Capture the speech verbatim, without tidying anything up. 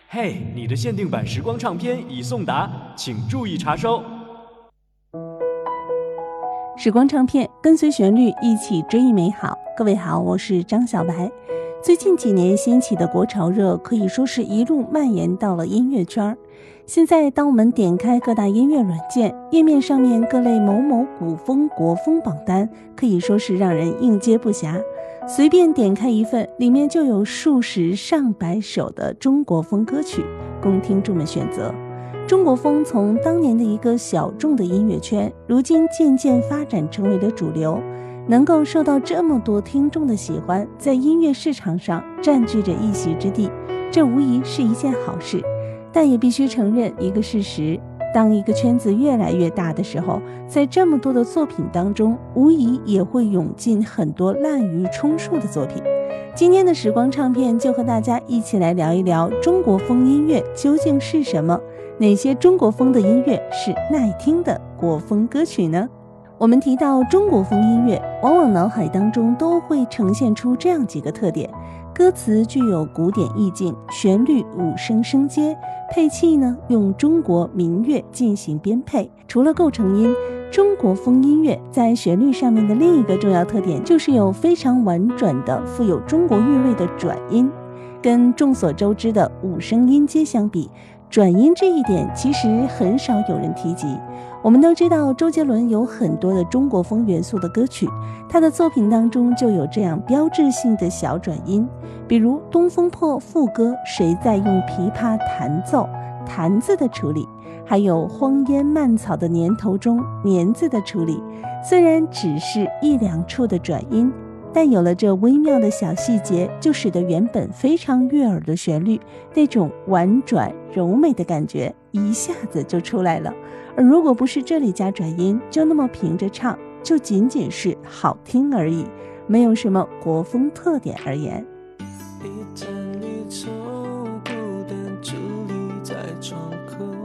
嘿，你的限定版时光唱片已送达，请注意查收。 时光唱片，跟随旋律一起追忆美好。各位好，我是张小白。最近几年掀起的国潮热可以说是一路蔓延到了音乐圈。现在当我们点开各大音乐软件，页面上面各类某某古风国风榜单可以说是让人应接不暇，随便点开一份，里面就有数十上百首的中国风歌曲供听众们选择。中国风从当年的一个小众的音乐圈，如今渐渐发展成为了主流，能够受到这么多听众的喜欢，在音乐市场上占据着一席之地，这无疑是一件好事。但也必须承认一个事实，当一个圈子越来越大的时候，在这么多的作品当中，无疑也会涌进很多滥竽充数的作品。今天的时光唱片就和大家一起来聊一聊中国风音乐究竟是什么，哪些中国风的音乐是耐听的国风歌曲呢？我们提到中国风音乐，往往脑海当中都会呈现出这样几个特点：歌词具有古典意境，旋律五声声阶，配器呢用中国民乐进行编配。除了构成音，中国风音乐在旋律上面的另一个重要特点就是有非常婉转的富有中国韵味的转音。跟众所周知的五声音阶相比，转音这一点其实很少有人提及。我们都知道周杰伦有很多的中国风元素的歌曲，他的作品当中就有这样标志性的小转音，比如《东风破》副歌谁在用琵琶弹奏，弹字的处理，还有《荒烟蔓草的年头》中年字的处理。虽然只是一两处的转音，但有了这微妙的小细节，就使得原本非常悦耳的旋律那种婉转柔美的感觉一下子就出来了。而如果不是这里加转音，就那么平着唱，就仅仅是好听而已，没有什么国风特点而言。 一阵